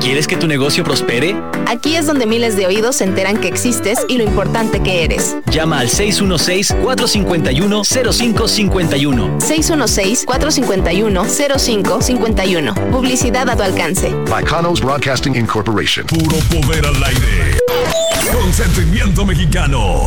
¿Quieres que tu negocio prospere? Aquí es donde miles de oídos se enteran que existes y lo importante que eres. Llama al 616-451-0551. 616-451-0551. Publicidad a tu alcance. Bacanos Broadcasting Incorporation. Puro poder al aire. Consentimiento mexicano.